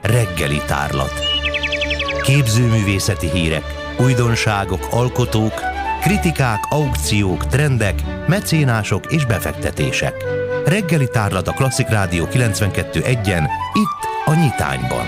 Reggeli tárlat. Képzőművészeti hírek, újdonságok, alkotók, kritikák, aukciók, trendek, mecénások és befektetések. Reggeli tárlat a Klasszik Rádió 92.1-en, itt a Nyitányban.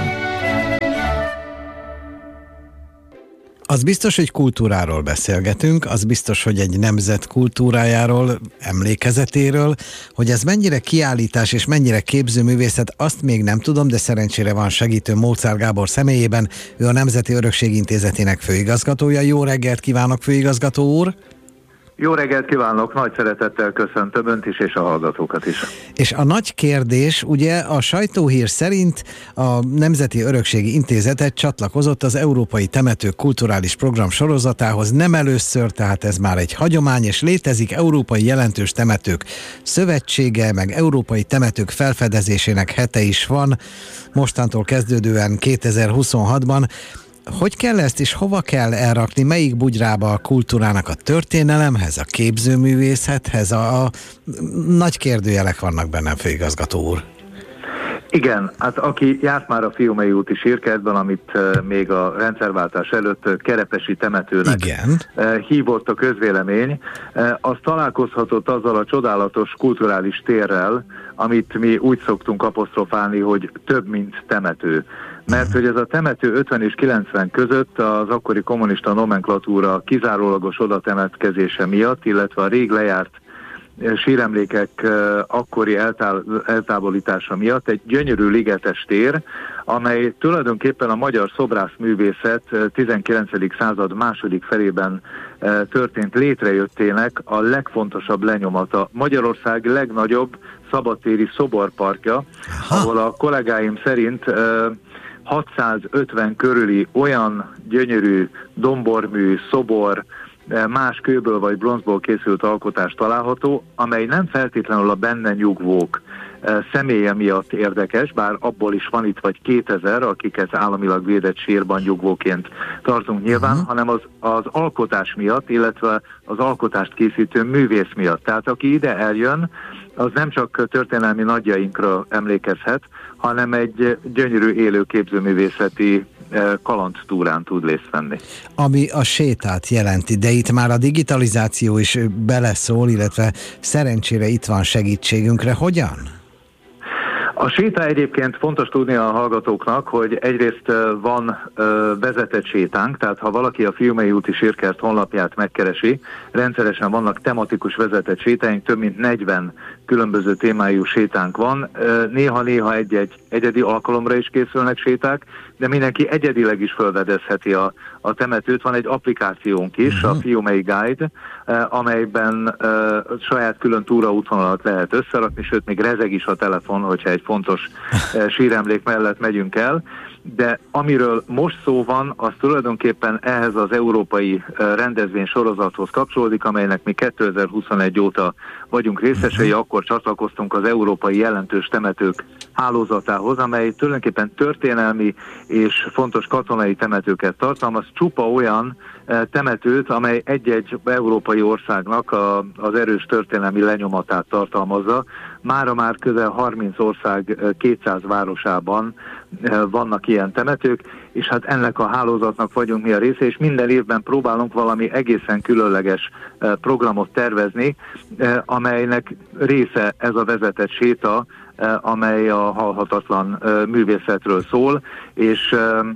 Az biztos, hogy kultúráról beszélgetünk, az biztos, hogy egy nemzet kultúrájáról, emlékezetéről, hogy ez mennyire kiállítás és mennyire képzőművészet, azt még nem tudom, de szerencsére van segítő Mozart Gábor személyében, ő a Nemzeti Örökség Intézetének főigazgatója. Jó reggelt kívánok, főigazgató úr! Jó reggelt kívánok, nagy szeretettel köszöntöm Önt is és a hallgatókat is. És a nagy kérdés, ugye a sajtóhír szerint a Nemzeti Örökségi Intézet csatlakozott az Európai Temetők Kulturális Program sorozatához, nem először, tehát ez már egy hagyomány, és létezik Európai Jelentős Temetők Szövetsége, meg Európai Temetők felfedezésének hete is van, mostantól kezdődően 2026-ban. Hogy kell ezt és hova kell elrakni? Melyik bugyrába a kultúrának, a történelemhez, a képzőművészethez? A nagy kérdőjelek vannak bennem, főigazgató úr. Igen, hát aki járt már a Fiumei úti Sírkertben, amit még a rendszerváltás előtt Kerepesi temetőnek hívott a közvélemény, az találkozhatott azzal a csodálatos kulturális térrel, amit mi úgy szoktunk apostrofálni, hogy több, mint temető. Mert hogy ez a temető 50 és 90 között az akkori kommunista nomenklatúra kizárólagos odatemetkezése miatt, illetve a rég lejárt síremlékek akkori eltávolítása miatt egy gyönyörű ligetes tér, amely tulajdonképpen a magyar szobrászművészet 19. század második felében történt létrejöttének a legfontosabb lenyomata. Magyarország legnagyobb szabadtéri szoborparkja, ahol a kollégáim szerint 650 körüli olyan gyönyörű dombormű, szobor, más kőből vagy bronzból készült alkotás található, amely nem feltétlenül a benne nyugvók személye miatt érdekes, bár abból is van itt vagy 2000, akiket államilag védett sírban nyugvóként tartunk nyilván, hanem az alkotás miatt, illetve az alkotást készítő művész miatt. Tehát aki ide eljön, az nem csak történelmi nagyjainkra emlékezhet, hanem egy gyönyörű élő képzőművészeti kalandtúrán tud részt venni. Ami a sétát jelenti, de itt már a digitalizáció is beleszól, illetve szerencsére itt van segítségünkre. Hogyan? A séta egyébként fontos tudni a hallgatóknak, hogy egyrészt van vezetett sétánk, tehát ha valaki a Fiumei úti Sírkert honlapját megkeresi, rendszeresen vannak tematikus vezetett sétáink, több mint 40 különböző témájú sétánk van. Néha-néha egy egyedi alkalomra is készülnek séták, de mindenki egyedileg is felfedezheti a temetőt. Van egy applikációnk is, a Fiumei Guide, amelyben saját külön túraútvonalat lehet összerakni, sőt még rezeg is a telefon, hogyha egy fontos síremlék mellett megyünk el. De amiről most szó van, az tulajdonképpen ehhez az európai rendezvény sorozathoz kapcsolódik, amelynek mi 2021 óta vagyunk részesei, akkor csatlakoztunk az Európai Jelentős Temetők hálózatához, amely tulajdonképpen történelmi és fontos katonai temetőket tartalmaz, csupa olyan temetőt, amely egy-egy európai országnak az erős történelmi lenyomatát tartalmazza. Mára már közel 30 ország 200 városában vannak ilyen temetők, és hát ennek a hálózatnak vagyunk mi a része, és minden évben próbálunk valami egészen különleges programot tervezni, amelynek része ez a vezetett séta, amely a halhatatlan művészetről szól, és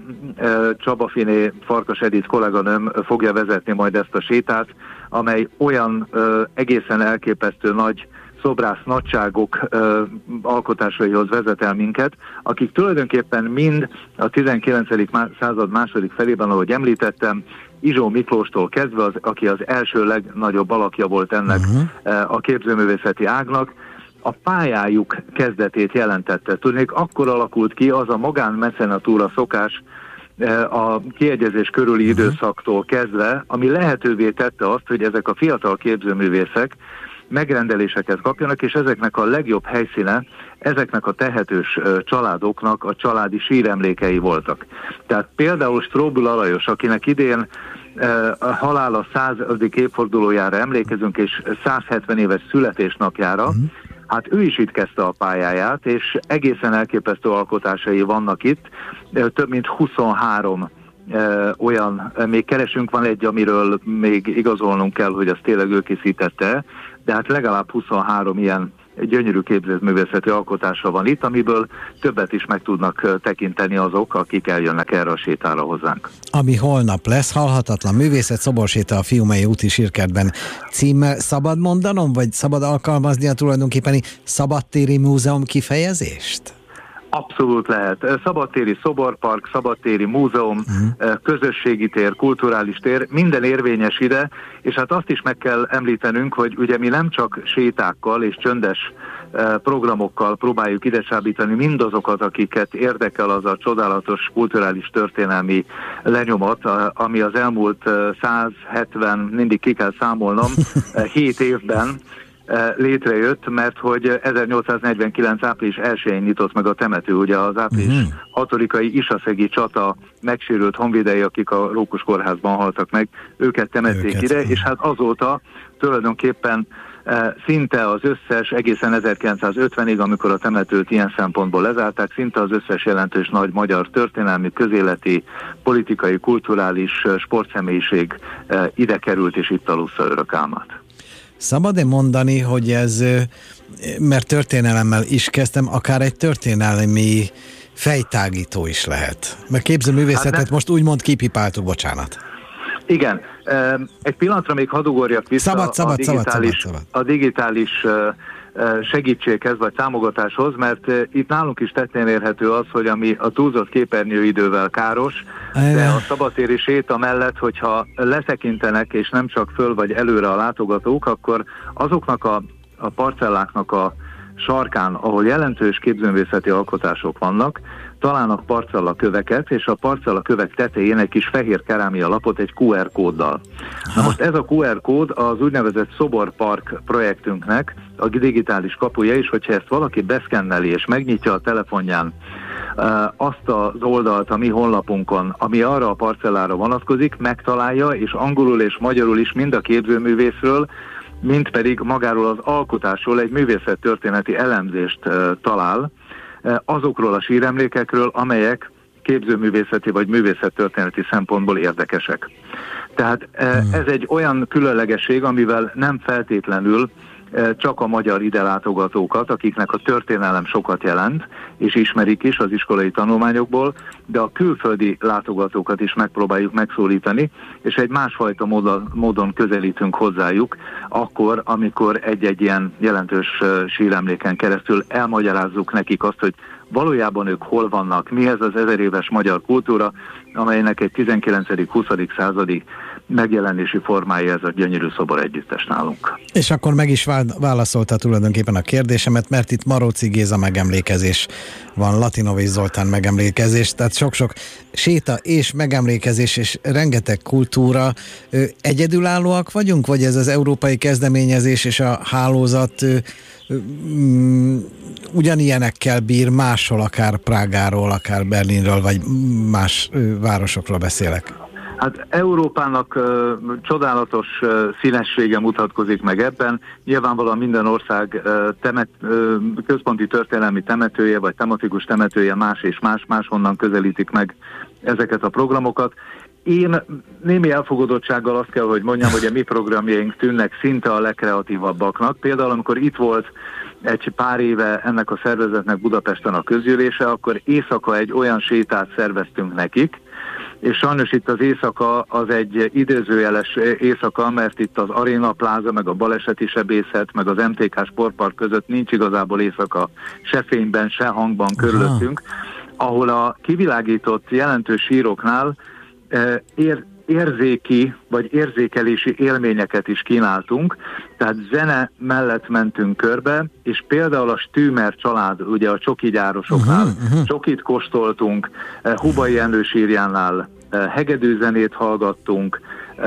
Csaba Finé Farkas Edith kolléganőm fogja vezetni majd ezt a sétát, amely olyan egészen elképesztő nagy szobrász nagyságok alkotásaihoz vezet el minket, akik tulajdonképpen mind a 19. század második felében, ahogy említettem, Izsó Miklóstól kezdve, aki az első legnagyobb alakja volt ennek a képzőművészeti ágnak, a pályájuk kezdetét jelentette. Tudnék, akkor alakult ki az a magánmecenatúra szokás a kiegyezés körüli időszaktól kezdve, ami lehetővé tette azt, hogy ezek a fiatal képzőművészek megrendeléseket kapjanak, és ezeknek a legjobb helyszíne ezeknek a tehetős családoknak a családi síremlékei voltak. Tehát például Stróbül Lajos, akinek idén a halála 100. évfordulójára emlékezünk, és 170 éves születésnapjára, Hát ő is itt kezdte a pályáját, és egészen elképesztő alkotásai vannak itt, több mint 23 olyan, még keresünk, van egy, amiről még igazolnunk kell, hogy azt tényleg ő készítette, de hát legalább 23 ilyen gyönyörű képzőművészeti alkotása van itt, amiből többet is meg tudnak tekinteni azok, akik eljönnek erre a sétára hozzánk. Ami holnap lesz, Halhatatlan művészet, szoborséta a Fiumei úti sírkertben címmel. Szabad mondanom, vagy szabad alkalmazni a tulajdonképpeni szabadtéri múzeum kifejezést? Abszolút lehet. Szabadtéri szoborpark, szabadtéri múzeum, közösségi tér, kulturális tér, minden érvényes ide, és hát azt is meg kell említenünk, hogy ugye mi nem csak sétákkal és csöndes programokkal próbáljuk ide csábítani mindazokat, akiket érdekel az a csodálatos kulturális történelmi lenyomat, ami az elmúlt 170, mindig ki kell számolnom, 7 évben létrejött, mert hogy 1849. április 1-én nyitott meg a temető, ugye az április 6-ai isaszegi csata megsérült honvédei, akik a Rókus kórházban haltak meg, őket temették ide, és hát azóta tulajdonképpen szinte az összes, egészen 1950-ig, amikor a temetőt ilyen szempontból lezárták, szinte az összes jelentős nagy magyar történelmi, közéleti, politikai, kulturális sportszemélyiség ide került, és itt alussza örök álmát. Szabad-e mondani, hogy ez, mert történelemmel is kezdtem, akár egy történelmi fejtágító is lehet? Mert képzőművészetet most úgymond kipipáltuk, bocsánat. Igen. Egy pillanatra még hadd ugorjak vissza a digitális segítséghez vagy támogatáshoz, mert itt nálunk is tettén érhető az, hogy ami a túlzott képernyőidővel káros, de a szabadtéri séta mellett, hogyha letekintenek, és nem csak föl vagy előre a látogatók, akkor azoknak a parcelláknak a sarkán, ahol jelentős képzőművészeti alkotások vannak, találnak parcellaköveket, és a parcellakövek tetején egy kis fehér kerámia lapot egy QR kóddal. Na most ez a QR kód az úgynevezett Szoborpark projektünknek a digitális kapuja is, hogyha ezt valaki beszkenneli és megnyitja a telefonján azt az oldalt a mi honlapunkon, ami arra a parcellára vonatkozik, megtalálja, és angolul és magyarul is mind a képzőművészről, mint pedig magáról az alkotásról egy művészettörténeti elemzést talál, azokról a síremlékekről, amelyek képzőművészeti vagy művészettörténeti szempontból érdekesek. Tehát ez egy olyan különlegesség, amivel nem feltétlenül csak a magyar ide látogatókat, akiknek a történelem sokat jelent, és ismerik is az iskolai tanulmányokból, de a külföldi látogatókat is megpróbáljuk megszólítani, és egy másfajta módon közelítünk hozzájuk, akkor, amikor egy-egy ilyen jelentős síremléken keresztül elmagyarázzuk nekik azt, hogy valójában ők hol vannak, mi ez az 1000 éves magyar kultúra, amelynek egy 19.-20. századi megjelenési formája ez a gyönyörű szobor együttes nálunk. És akkor meg is válaszolta tulajdonképpen a kérdésemet, mert itt Maróczy Géza megemlékezés van, Latinovics Zoltán megemlékezés, tehát sok-sok séta és megemlékezés és rengeteg kultúra. Egyedülállóak vagyunk, vagy ez az európai kezdeményezés és a hálózat ugyanilyenekkel bír máshol, akár Prágáról, akár Berlinről, vagy más városokról beszélek? Hát Európának csodálatos színessége mutatkozik meg ebben. Nyilvánvalóan minden ország központi történelmi temetője, vagy tematikus temetője más és máshonnan közelítik meg ezeket a programokat. Én némi elfogadottsággal azt kell, hogy mondjam, hogy a mi programjaink tűnnek szinte a legkreatívabbaknak. Például, amikor itt volt egy pár éve ennek a szervezetnek Budapesten a közgyűlése, akkor éjszaka egy olyan sétát szerveztünk nekik, és sajnos itt az éjszaka az egy idézőjeles éjszaka, mert itt az Arena Plaza, meg a baleseti sebészet, meg az MTK sportpark között nincs igazából éjszaka se fényben, se hangban körülöttünk, ahol a kivilágított jelentős síroknál érzéki vagy érzékelési élményeket is kínáltunk, tehát zene mellett mentünk körbe, és például a Stümer család, ugye a csoki gyárosoknál csokit kóstoltunk, Hubai Jenő sírjánál hegedűzenét hallgattunk,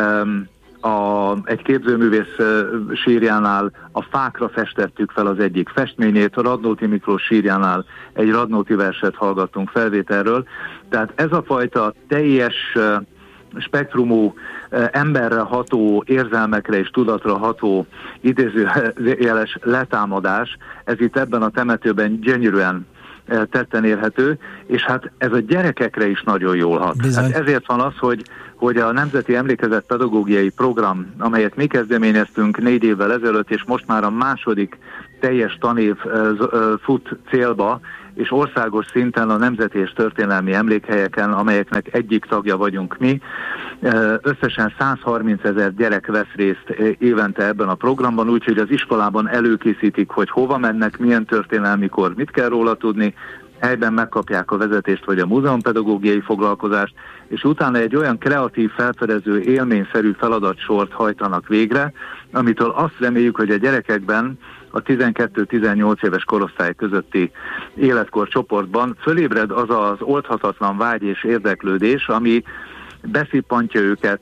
egy képzőművész sírjánál a fákra festettük fel az egyik festményét, a Radnóti Miklós sírjánál egy Radnóti verset hallgattunk felvételről. Tehát ez a fajta teljes spektrumú, emberre ható, érzelmekre és tudatra ható idézőjeles letámadás, ez itt ebben a temetőben gyönyörűen tetten érhető, és hát ez a gyerekekre is nagyon jól hat. Hát ezért van az, hogy a Nemzeti Emlékezet Pedagógiai Program, amelyet mi kezdeményeztünk 4 évvel ezelőtt, és most már a második teljes tanév fut célba, és országos szinten a nemzeti és történelmi emlékhelyeken, amelyeknek egyik tagja vagyunk mi, összesen 130 000 gyerek vesz részt évente ebben a programban, úgyhogy az iskolában előkészítik, hogy hova mennek, milyen történelmikor, mit kell róla tudni, helyben megkapják a vezetést vagy a múzeumpedagógiai foglalkozást, és utána egy olyan kreatív, felfedező, élményszerű feladatsort hajtanak végre, amitől azt reméljük, hogy a gyerekekben a 12-18 éves korosztály közötti életkor csoportban fölébred az az oldhatatlan vágy és érdeklődés, ami beszippantja őket.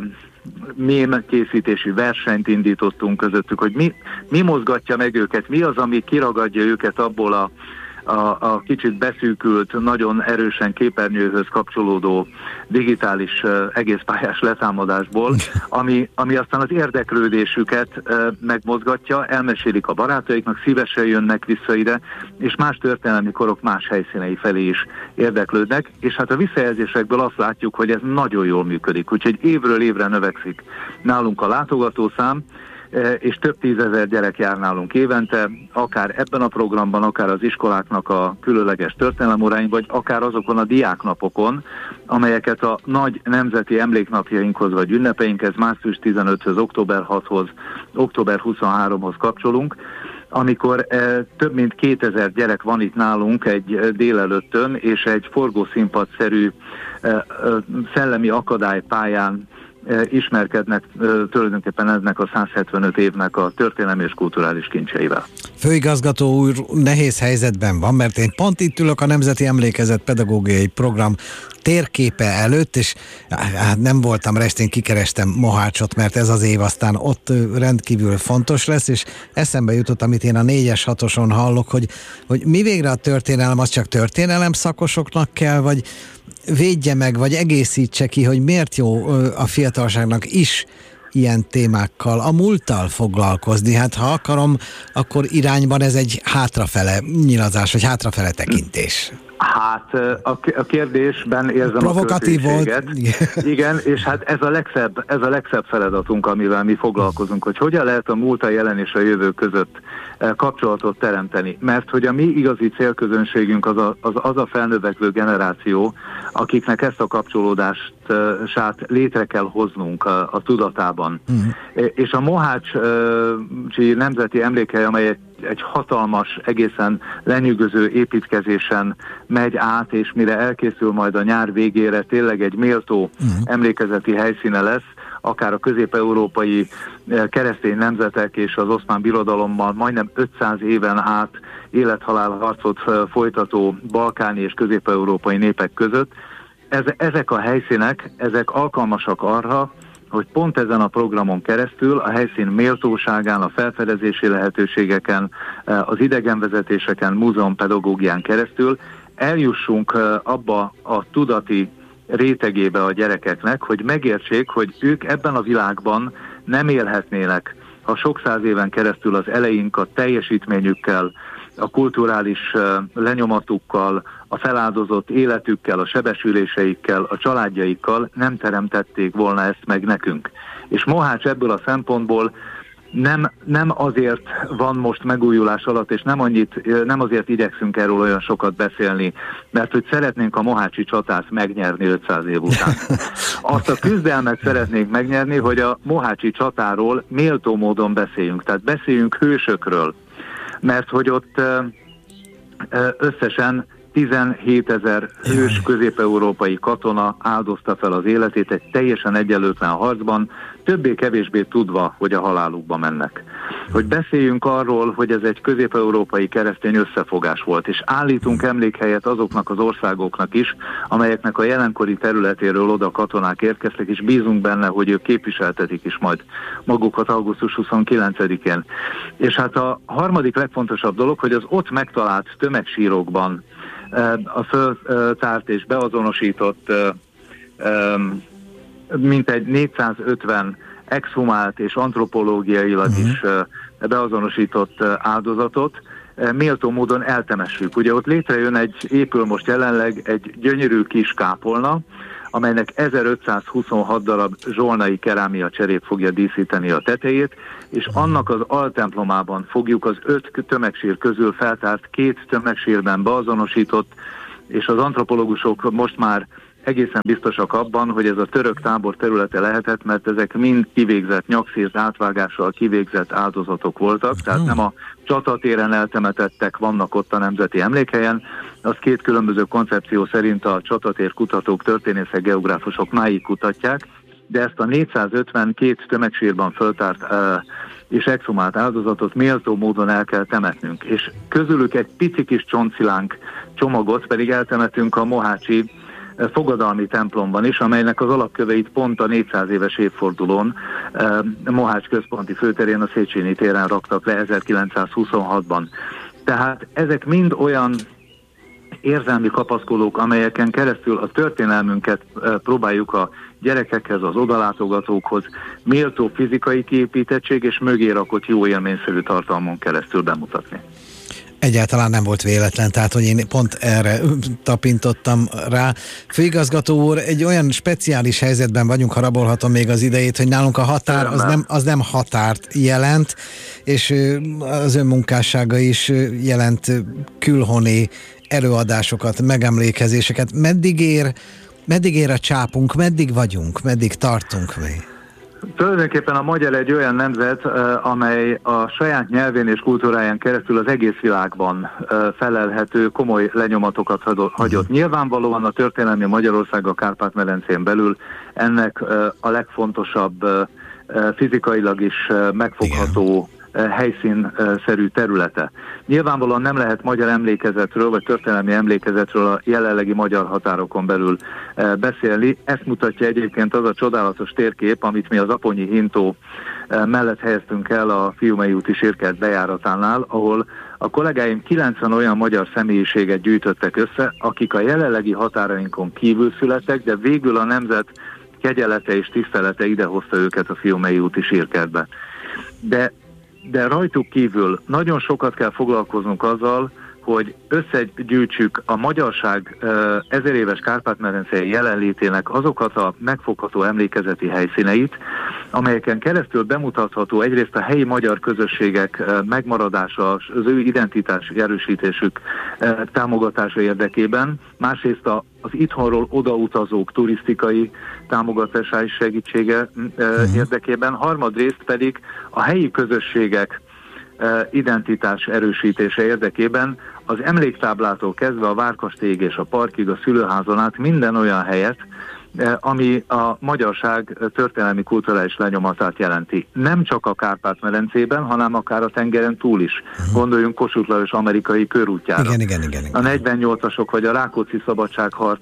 Mém készítési versenyt indítottunk közöttük, hogy mi mozgatja meg őket, mi az, ami kiragadja őket abból a kicsit beszűkült, nagyon erősen képernyőhöz kapcsolódó digitális egészpályás letámadásból, ami aztán az érdeklődésüket megmozgatja, elmesélik a barátaiknak, szívesen jönnek vissza ide, és más történelmi korok más helyszínei felé is érdeklődnek, és hát a visszajelzésekből azt látjuk, hogy ez nagyon jól működik, úgyhogy évről évre növekszik nálunk a látogatószám, és több 10 000 gyerek jár nálunk évente, akár ebben a programban, akár az iskoláknak a különleges történelemóráin, vagy akár azokon a diáknapokon, amelyeket a nagy nemzeti emléknapjainkhoz vagy ünnepeinkhez, március 15-höz, október 6-hoz, október 23-hoz kapcsolunk, amikor több mint 2000 gyerek van itt nálunk egy délelőttön, és egy forgószínpadszerű szellemi akadálypályán ismerkednek tulajdonképpen ennek a 175 évnek a történelmi és kulturális kincseivel. Főigazgató úr nehéz helyzetben van, mert én pont itt ülök a Nemzeti Emlékezet Pedagógiai Program térképe előtt, és hát nem voltam restén, kikerestem Mohácsot, mert ez az év aztán ott rendkívül fontos lesz, és eszembe jutott, amit én a 4-es 6-oson hallok, hogy mi végre a történelem, az csak történelem szakosoknak kell, vagy védje meg, vagy egészítse ki, hogy miért jó a fiatalságnak is ilyen témákkal, a múlttal foglalkozni. Hát ha akarom, akkor irányban ez egy hátrafele nyilazás, vagy hátrafele tekintés. Hát a kérdésben érzem provokatív a költőséget. Volt. Igen, és hát ez a legszebb feladatunk, amivel mi foglalkozunk, hogy hogyan lehet a múlt, a jelen és a jövő között kapcsolatot teremteni. Mert hogy a mi igazi célközönségünk az a felnövekvő generáció, akiknek ezt a kapcsolódást létre kell hoznunk a tudatában. És a Mohácsi Nemzeti Emlékhely, amely egy hatalmas, egészen lenyűgöző építkezésen megy át, és mire elkészül majd a nyár végére, tényleg egy méltó emlékezeti helyszíne lesz, akár a közép-európai keresztény nemzetek és az oszmán birodalommal majdnem 500 éven át élethalál harcot folytató balkáni és közép-európai népek között. Ezek a helyszínek, ezek alkalmasak arra, hogy pont ezen a programon keresztül a helyszín méltóságán, a felfedezési lehetőségeken, az idegenvezetéseken, múzeumpedagógián keresztül eljussunk abba a tudati rétegébe a gyerekeknek, hogy megértsék, hogy ők ebben a világban nem élhetnének, ha sok száz éven keresztül az eleink a teljesítményükkel, a kulturális lenyomatukkal, a feláldozott életükkel, a sebesüléseikkel, a családjaikkal nem teremtették volna ezt meg nekünk. És Mohács ebből a szempontból nem azért van most megújulás alatt, és nem azért igyekszünk erről olyan sokat beszélni, mert hogy szeretnénk a mohácsi csatát megnyerni 500 év után. Azt a küzdelmet szeretnénk megnyerni, hogy a mohácsi csatáról méltó módon beszéljünk. Tehát beszéljünk hősökről, mert hogy ott összesen 17 000 hős közép-európai katona áldozta fel az életét egy teljesen egyenlőtlen harcban, többé-kevésbé tudva, hogy a halálukba mennek. Hogy beszéljünk arról, hogy ez egy közép-európai keresztény összefogás volt, és állítunk emlékhelyet azoknak az országoknak is, amelyeknek a jelenkori területéről oda katonák érkeztek, és bízunk benne, hogy ők képviseltetik is majd magukat augusztus 29-én. És hát a harmadik legfontosabb dolog, hogy az ott megtalált tömegsírokban a föltárt és beazonosított mintegy 450 exhumált és antropológiailag is beazonosított áldozatot méltó módon eltemessük. Ugye ott épül most jelenleg egy gyönyörű kis kápolna, amelynek 1526 darab zsolnai kerámia cserép fogja díszíteni a tetejét, és annak az altemplomában fogjuk az 5 tömegsír közül feltárt 2 tömegsírben beazonosított, és az antropológusok most már egészen biztosak abban, hogy ez a török tábor területe lehetett, mert ezek mind kivégzett, nyakszírt átvágással kivégzett áldozatok voltak, tehát nem a csatatéren eltemetettek vannak ott a Nemzeti Emlékhelyen, az 2 különböző koncepció szerint a csatatér kutatók, történészek, geográfusok máig kutatják, de ezt a 452 tömegsírban föltárt és exhumált áldozatot méltó módon el kell temetnünk. És közülük egy pici kis csontszilánk csomagot pedig eltemetünk a mohácsi fogadalmi templomban is, amelynek az alapköveit pont a 400 éves évfordulón Mohács központi főterén, a Széchenyi téren raktak le 1926-ban. Tehát ezek mind olyan érzelmi kapaszkodók, amelyeken keresztül a történelmünket próbáljuk a gyerekekhez, az odalátogatókhoz méltó fizikai kiépítettség és mögé rakott jó élményszerű tartalmon keresztül bemutatni. Egyáltalán nem volt véletlen, tehát hogy én pont erre tapintottam rá. Főigazgató úr, egy olyan speciális helyzetben vagyunk, ha rabolhatom még az idejét, hogy nálunk a határ az nem határt jelent, és az önmunkássága is jelent külhoni előadásokat, megemlékezéseket. Meddig ér a csápunk, meddig vagyunk, meddig tartunk mi? Tulajdonképpen a magyar egy olyan nemzet, amely a saját nyelvén és kultúráján keresztül az egész világban felelhető komoly lenyomatokat hagyott. Nyilvánvalóan a történelmi Magyarország a Kárpát-medencén belül ennek a legfontosabb fizikailag is megfogható helyszínszerű területe. Nyilvánvalóan nem lehet magyar emlékezetről, vagy történelmi emlékezetről a jelenlegi magyar határokon belül beszélni. Ezt mutatja egyébként az a csodálatos térkép, amit mi az Aponyi hintó mellett helyeztünk el a Fiumei úti sírkert bejáratánál, ahol a kollégáim 90 olyan magyar személyiséget gyűjtöttek össze, akik a jelenlegi határainkon kívül születtek, de végül a nemzet kegyelete és tisztelete idehozta őket a Fiumei úti sírkertbe. De rajtuk kívül nagyon sokat kell foglalkoznunk azzal, hogy összegyűjtsük a magyarság 1000 éves Kárpát-medencei jelenlétének azokat a megfogható emlékezeti helyszíneit, amelyeken keresztül bemutatható egyrészt a helyi magyar közösségek megmaradása, az ő identitási erősítésük támogatása érdekében, másrészt az itthonról odautazók turisztikai támogatása és segítsége érdekében, harmadrészt pedig a helyi közösségek identitás erősítése érdekében az emléktáblától kezdve a Várkastélyig és a parkig, a szülőházon át minden olyan helyet, ami a magyarság történelmi kulturális lenyomatát jelenti. Nem csak a Kárpát-medencében, hanem akár a tengeren túl is. Gondoljunk Kossuth Lajos amerikai körútjára. Igen. A 48-asok vagy a Rákóczi szabadságharc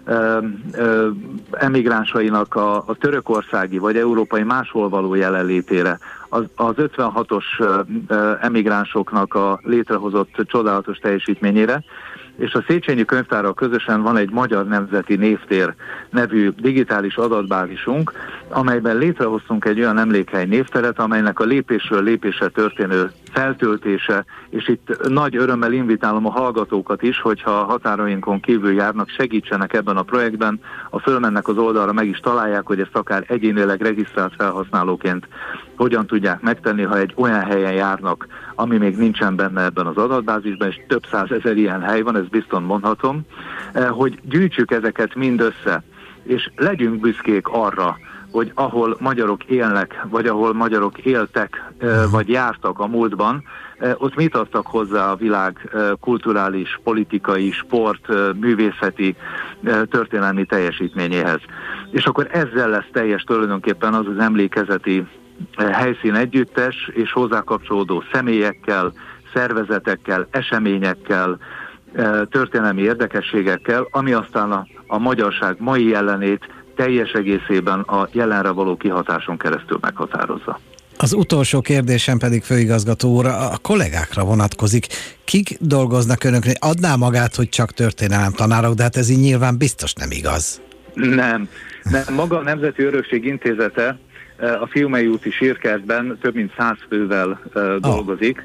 emigránsainak a törökországi vagy európai máshol való jelenlétére, az 56-os emigránsoknak a létrehozott csodálatos teljesítményére, és a Széchenyi Könyvtárral közösen van egy Magyar Nemzeti Névtér nevű digitális adatbázisunk, amelyben létrehoztunk egy olyan emlékhely névteret, amelynek a lépésről lépésre történő feltöltése, és itt nagy örömmel invitálom a hallgatókat is, hogyha a határainkon kívül járnak, segítsenek ebben a projektben, ha fölmennek az oldalra, meg is találják, hogy ezt akár egyénileg regisztrált felhasználóként hogyan tudják megtenni, ha egy olyan helyen járnak, ami még nincsen benne ebben az adatbázisban, és több százezer ilyen hely van, ezt bizton mondhatom, hogy gyűjtsük ezeket mind össze, és legyünk büszkék arra, hogy ahol magyarok élnek, vagy ahol magyarok éltek, vagy jártak a múltban, ott mit adtak hozzá a világ kulturális, politikai, sport, művészeti, történelmi teljesítményéhez. És akkor ezzel lesz teljes tulajdonképpen az emlékezeti helyszín együttes, és hozzá kapcsolódó személyekkel, szervezetekkel, eseményekkel, történelmi érdekességekkel, ami aztán a magyarság mai jelenét teljes egészében a jelenre való kihatáson keresztül meghatározza. Az utolsó kérdésem pedig, főigazgató úr, a kollégákra vonatkozik. Kik dolgoznak önöknél? Adná magát, hogy csak történelemtanárok, de hát ez így nyilván biztos nem igaz. Nem. Maga a Nemzeti Örökség Intézete a Fiumei úti sírkertben több mint 100 fővel dolgozik.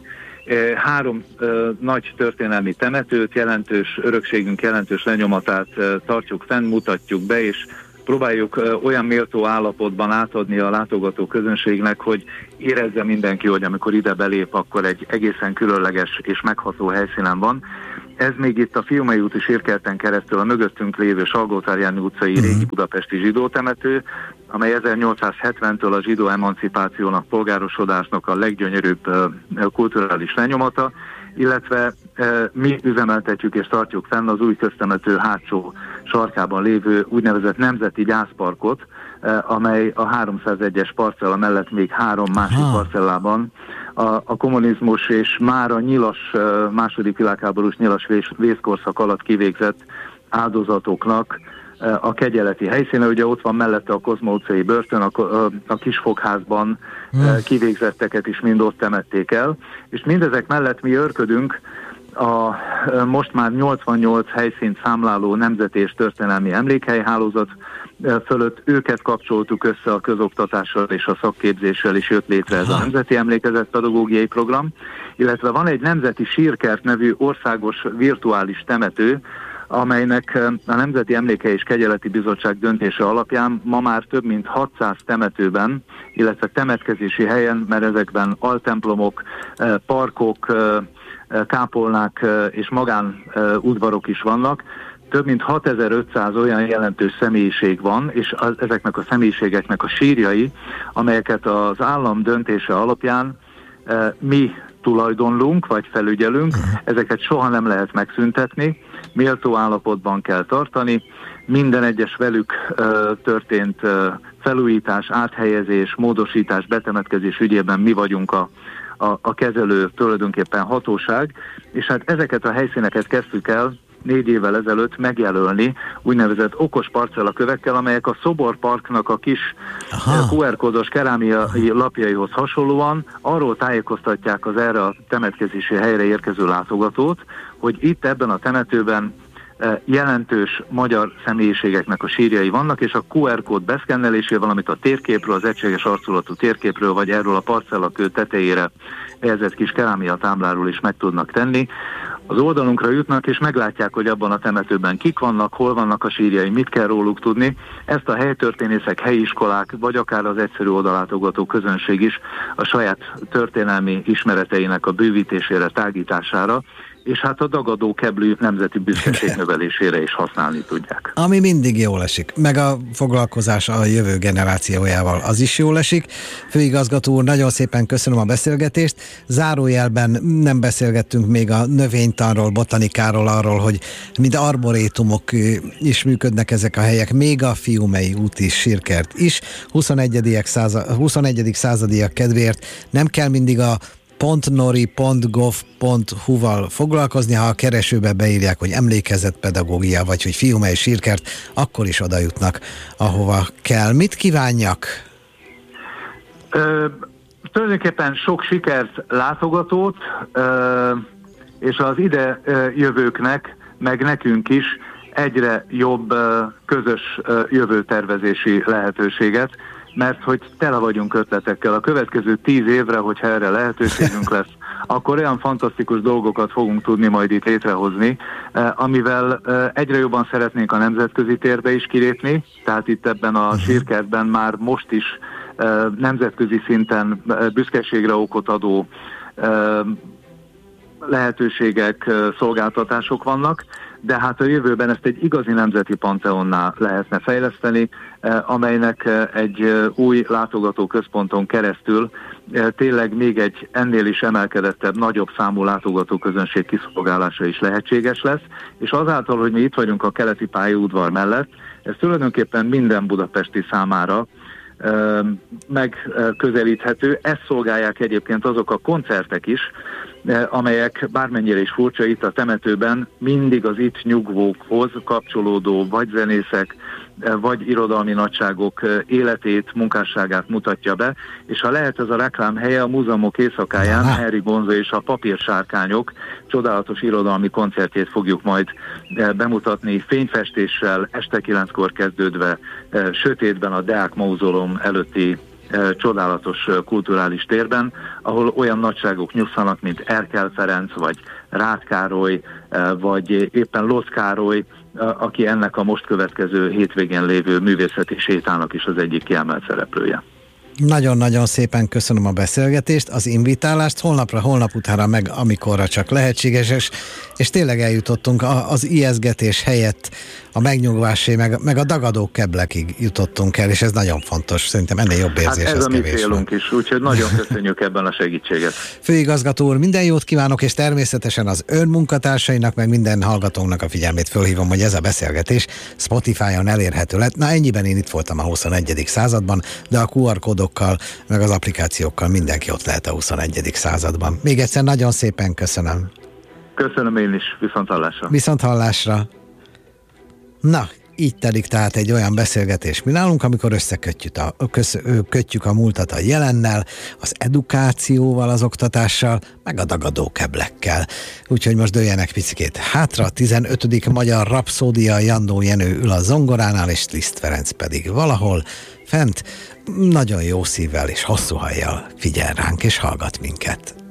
3 nagy történelmi temetőt, örökségünk jelentős lenyomatát tartjuk fenn, mutatjuk be, és próbáljuk olyan méltó állapotban átadni a látogató közönségnek, hogy érezze mindenki, hogy amikor ide belép, akkor egy egészen különleges és megható helyszínen van. Ez még itt a Fiumei úti sírkerten keresztül a mögöttünk lévő Salgótarjáni utcai régi budapesti zsidó temető, amely 1870-től a zsidó emancipációnak, polgárosodásnak a leggyönyörűbb kulturális lenyomata, illetve mi üzemeltetjük és tartjuk fenn az új köztemető hátsó sarkában lévő úgynevezett nemzeti gyászparkot, amely a 301-es parcella mellett még 3 másik parcellában a kommunizmus és már a nyilas, második világháborús nyilas vészkorszak alatt kivégzett áldozatoknak a kegyeleti helyszíne. Ugye ott van mellette a Kozma utcai börtön, a Kisfogházban kivégzetteket is mind ott temették el, és mindezek mellett mi őrködünk a most már 88 helyszínt számláló nemzeti és történelmi emlékhelyhálózat fölött. Őket kapcsoltuk össze a közoktatással és a szakképzéssel, és jött létre ez a Nemzeti Emlékezet Pedagógiai Program, illetve van egy Nemzeti Sírkert nevű országos virtuális temető, amelynek a Nemzeti Emlékhely és Kegyeleti Bizottság döntése alapján ma már több mint 600 temetőben, illetve temetkezési helyen, mert ezekben altemplomok, parkok, kápolnák és magánudvarok is vannak, több mint 6500 olyan jelentős személyiség van, és ezeknek a személyiségeknek a sírjai, amelyeket az állam döntése alapján mi tulajdonlunk, vagy felügyelünk, ezeket soha nem lehet megszüntetni, méltó állapotban kell tartani, minden egyes velük történt felújítás, áthelyezés, módosítás, betemetkezés ügyében mi vagyunk a kezelő tulajdonképpen hatóság, és hát ezeket a helyszíneket kezdtük el 4 évvel ezelőtt megjelölni úgynevezett okos parcellakövekkel, amelyek a Szoborparknak a kis QR-kódos kerámiai lapjaihoz hasonlóan arról tájékoztatják az erre a temetkezési helyre érkező látogatót, hogy itt ebben a temetőben jelentős magyar személyiségeknek a sírjai vannak, és a QR-kód beszkennelésével, amit a térképről, az egységes arculatú térképről, vagy erről a parcellakő tetejére helyezett kis kerámia tábláról is meg tudnak tenni. Az oldalunkra jutnak, és meglátják, hogy abban a temetőben kik vannak, hol vannak a sírjai, mit kell róluk tudni. Ezt a helytörténészek, helyiskolák, vagy akár az egyszerű odalátogató közönség is a saját történelmi ismereteinek a bővítésére, tágítására, és hát a dagadó keblű nemzeti büszkeség növelésére is használni tudják. Ami mindig jól esik, meg a foglalkozás a jövő generációjával, az is jól esik. Főigazgató úr, nagyon szépen köszönöm a beszélgetést. Zárójelben nem beszélgettünk még a növénytanról, botanikáról, arról, hogy mint arborétumok is működnek ezek a helyek, még a Fiumei úti sírkert is. 21. századiak kedvéért nem kell mindig a .nori.gov.hu-val foglalkozni, ha a keresőbe beírják, hogy emlékezetpedagógia, vagy hogy Fiumei sírkert, akkor is oda jutnak, ahova kell. Mit kívánjak? Tulajdonképpen sok sikert, látogatót, és az ide jövőknek, meg nekünk is egyre jobb közös jövőtervezési lehetőséget, mert hogy tele vagyunk ötletekkel. A következő 10 évre, hogyha erre lehetőségünk lesz, akkor olyan fantasztikus dolgokat fogunk tudni majd itt létrehozni, amivel egyre jobban szeretnénk a nemzetközi térbe is kilépni, tehát itt ebben a sírkertben már most is nemzetközi szinten büszkeségre okot adó lehetőségek, szolgáltatások vannak, de hát a jövőben ezt egy igazi nemzeti panteonnál lehetne fejleszteni, amelynek egy új látogatóközponton keresztül tényleg még egy ennél is emelkedettebb, nagyobb számú látogatóközönség kiszolgálása is lehetséges lesz, és azáltal, hogy mi itt vagyunk a keleti pályaudvar mellett, ez tulajdonképpen minden budapesti számára megközelíthető. Ezt szolgálják egyébként azok a koncertek is, amelyek bármennyire is furcsa itt a temetőben, mindig az itt nyugvókhoz kapcsolódó vagy zenészek, vagy irodalmi nagyságok életét, munkásságát mutatja be, és ha lehet, ez a reklám helye a múzeumok éjszakáján Henry Gonzo és a Papírsárkányok csodálatos irodalmi koncertjét fogjuk majd bemutatni fényfestéssel, este 9-kor kezdődve, sötétben a Deák Mauzolóm előtti csodálatos kulturális térben, ahol olyan nagyságok nyugszanak, mint Erkel Ferenc, vagy Ráth Károly, vagy éppen Lotz Károly, aki ennek a most következő hétvégén lévő művészeti sétának is az egyik kiemelt szereplője. Nagyon-nagyon szépen köszönöm a beszélgetést, az invitálást, holnap utánra meg amikorra csak lehetséges, és tényleg eljutottunk az ijesztgetés helyett a megnyugvásé, meg a dagadó keblekig jutottunk el, és ez nagyon fontos, szerintem ennél jobb érzés. Hát ez a mi célunk is, úgyhogy nagyon köszönjük ebben a segítséget. Főigazgató úr, minden jót kívánok, és természetesen az ön munkatársainak, meg minden hallgatónknak a figyelmét fölhívom, hogy ez a beszélgetés Spotify-on elérhető lett. Na ennyiben én itt voltam a 21. században, de a QR kódokkal, meg az applikációkkal mindenki ott lehet a 21. században. Még egyszer nagyon szépen köszönöm. Köszönöm én is, viszonthallásra. Viszonthallásra. Na, így telik tehát egy olyan beszélgetés mi nálunk, amikor összekötjük a múltat a jelennel, az edukációval, az oktatással, meg a dagadó keblekkel. Úgyhogy most dőljenek picikét hátra, a 15. Magyar Rapszódia, Jandó Jenő ül a zongoránál, és Liszt Ferenc pedig valahol fent nagyon jó szívvel és hosszú hajjal figyel ránk és hallgat minket.